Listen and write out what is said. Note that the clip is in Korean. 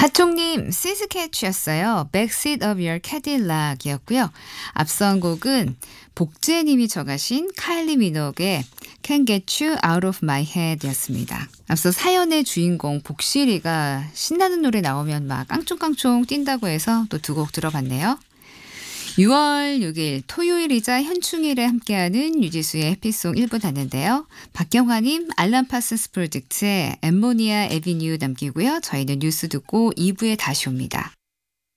하총님, 시스캐치였어요. Backseat of Your Cadillac이었고요. 앞선 곡은 복제님이 적으신 카일리 미노그의 Can't Get You Out of My Head이었습니다. 앞서 사연의 주인공 복실이가 신나는 노래 나오면 막 깡총깡총 뛴다고 해서 또 두 곡 들어봤네요. 6월 6일 토요일이자 현충일에 함께하는 유지수의 해피송 1부 닫는데요. 박경화님 알람 파슨스 프로젝트의 엠모니아 에비뉴 남기고요. 저희는 뉴스 듣고 2부에 다시 옵니다.